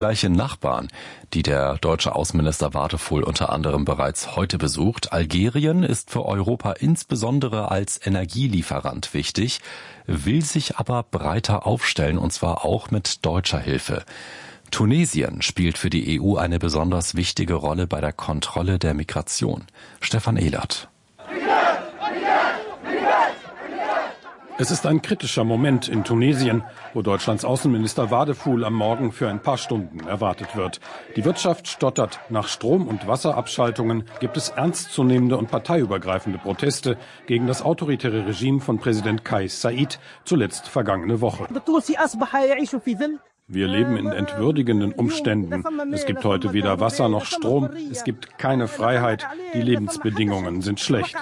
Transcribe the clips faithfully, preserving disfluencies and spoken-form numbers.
Gleiche Nachbarn, die der deutsche Außenminister Wadefuhl unter anderem bereits heute besucht. Algerien ist für Europa insbesondere als Energielieferant wichtig, will sich aber breiter aufstellen, und zwar auch mit deutscher Hilfe. Tunesien spielt für die E U eine besonders wichtige Rolle bei der Kontrolle der Migration. Stefan Ehlert. Es ist ein kritischer Moment in Tunesien, wo Deutschlands Außenminister Wadefuhl am Morgen für ein paar Stunden erwartet wird. Die Wirtschaft stottert. Nach Strom- und Wasserabschaltungen gibt es ernstzunehmende und parteiübergreifende Proteste gegen das autoritäre Regime von Präsident Kais Saied, zuletzt vergangene Woche. Wir leben in entwürdigenden Umständen. Es gibt heute weder Wasser noch Strom. Es gibt keine Freiheit. Die Lebensbedingungen sind schlecht.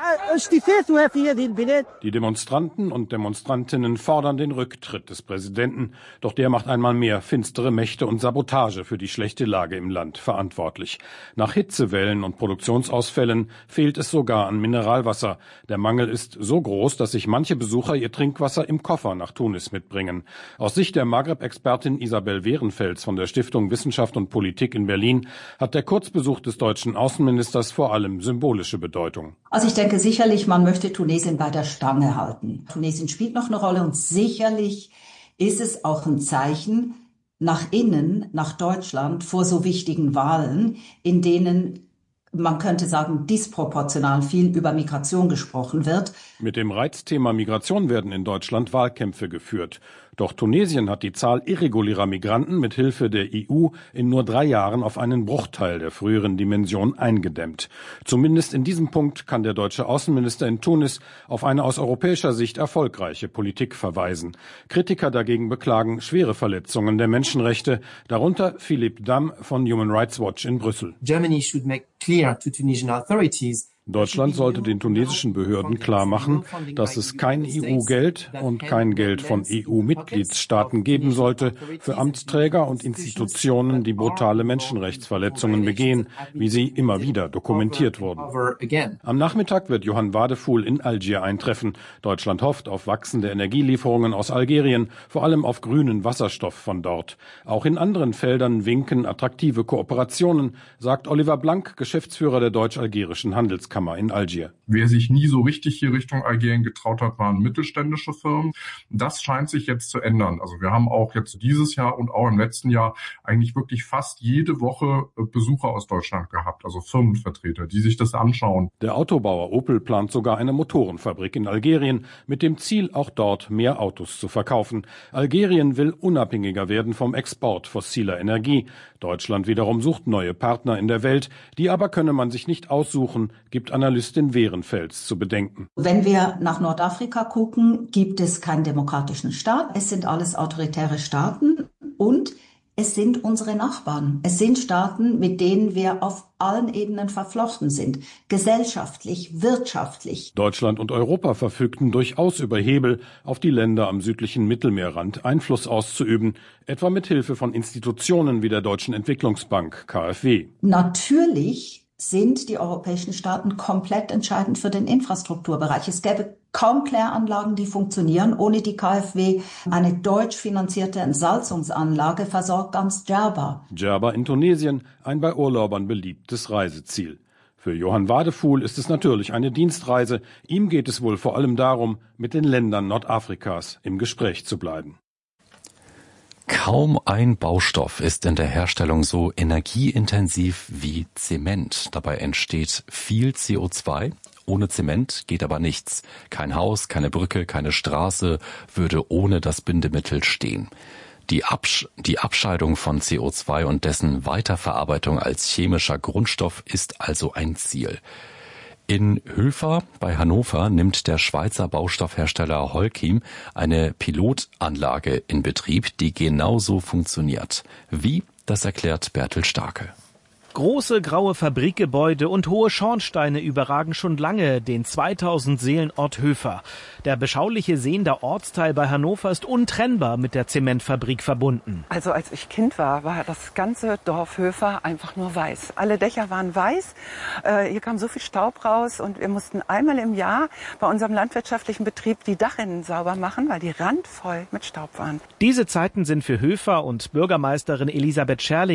Die Demonstranten und Demonstrantinnen fordern den Rücktritt des Präsidenten. Doch der macht einmal mehr finstere Mächte und Sabotage für die schlechte Lage im Land verantwortlich. Nach Hitzewellen und Produktionsausfällen fehlt es sogar an Mineralwasser. Der Mangel ist so groß, dass sich manche Besucher ihr Trinkwasser im Koffer nach Tunis mitbringen. Aus Sicht der Maghreb-Expertin Isabel Wehrenfels von der Stiftung Wissenschaft und Politik in Berlin hat der Kurzbesuch des deutschen Außenministers vor allem symbolische Bedeutung. Also ich denke sicherlich, man möchte Tunesien bei der Stange halten. Tunesien spielt noch eine Rolle und sicherlich ist es auch ein Zeichen nach innen, nach Deutschland vor so wichtigen Wahlen, in denen man könnte sagen, disproportional viel über Migration gesprochen wird. Mit dem Reizthema Migration werden in Deutschland Wahlkämpfe geführt. Doch Tunesien hat die Zahl irregulärer Migranten mit Hilfe der E U in nur drei Jahren auf einen Bruchteil der früheren Dimension eingedämmt. Zumindest in diesem Punkt kann der deutsche Außenminister in Tunis auf eine aus europäischer Sicht erfolgreiche Politik verweisen. Kritiker dagegen beklagen schwere Verletzungen der Menschenrechte, darunter Philipp Damm von Human Rights Watch in Brüssel. Germany should make clear to Tunisian authorities Deutschland sollte den tunesischen Behörden klarmachen, dass es kein E U-Geld und kein Geld von E U-Mitgliedstaaten geben sollte für Amtsträger und Institutionen, die brutale Menschenrechtsverletzungen begehen, wie sie immer wieder dokumentiert wurden. Am Nachmittag wird Johann Wadefuhl in Algier eintreffen. Deutschland hofft auf wachsende Energielieferungen aus Algerien, vor allem auf grünen Wasserstoff von dort. Auch in anderen Feldern winken attraktive Kooperationen, sagt Oliver Blank, Geschäftsführer der deutsch-algerischen Handelskammer in Algier. Wer sich nie so richtig hier Richtung Algerien getraut hat, waren mittelständische Firmen. Das scheint sich jetzt zu ändern. Also wir haben auch jetzt dieses Jahr und auch im letzten Jahr eigentlich wirklich fast jede Woche Besucher aus Deutschland gehabt, also Firmenvertreter, die sich das anschauen. Der Autobauer Opel plant sogar eine Motorenfabrik in Algerien mit dem Ziel, auch dort mehr Autos zu verkaufen. Algerien will unabhängiger werden vom Export fossiler Energie. Deutschland wiederum sucht neue Partner in der Welt. Die aber könne man sich nicht aussuchen, gibt Analystin Wehrenfels zu bedenken. Wenn wir nach Nordafrika gucken, gibt es keinen demokratischen Staat. Es sind alles autoritäre Staaten und es sind unsere Nachbarn. Es sind Staaten, mit denen wir auf allen Ebenen verflochten sind. Gesellschaftlich, wirtschaftlich. Deutschland und Europa verfügten durchaus über Hebel, auf die Länder am südlichen Mittelmeerrand Einfluss auszuüben, etwa mit Hilfe von Institutionen wie der Deutschen Entwicklungsbank, K f W. Natürlich sind die europäischen Staaten komplett entscheidend für den Infrastrukturbereich. Es gäbe kaum Kläranlagen, die funktionieren, ohne die K f W. Eine deutsch finanzierte Entsalzungsanlage versorgt ganz Djerba. Djerba in Tunesien, ein bei Urlaubern beliebtes Reiseziel. Für Johann Wadefuhl ist es natürlich eine Dienstreise. Ihm geht es wohl vor allem darum, mit den Ländern Nordafrikas im Gespräch zu bleiben. Kaum ein Baustoff ist in der Herstellung so energieintensiv wie Zement. Dabei entsteht viel C O zwei. Ohne Zement geht aber nichts. Kein Haus, keine Brücke, keine Straße würde ohne das Bindemittel stehen. Die, Absch- die Abscheidung von C O zwei und dessen Weiterverarbeitung als chemischer Grundstoff ist also ein Ziel. In Höfer bei Hannover nimmt der Schweizer Baustoffhersteller Holcim eine Pilotanlage in Betrieb, die genauso funktioniert. Wie? Das erklärt Bertel Starke. Große graue Fabrikgebäude und hohe Schornsteine überragen schon lange den zweitausend Seelenort Höfer. Der beschauliche Seender Ortsteil bei Hannover ist untrennbar mit der Zementfabrik verbunden. Also als ich Kind war, war das ganze Dorf Höfer einfach nur weiß. Alle Dächer waren weiß, äh, hier kam so viel Staub raus und wir mussten einmal im Jahr bei unserem landwirtschaftlichen Betrieb die Dachrinnen sauber machen, weil die randvoll mit Staub waren. Diese Zeiten sind für Höfer und Bürgermeisterin Elisabeth Scherling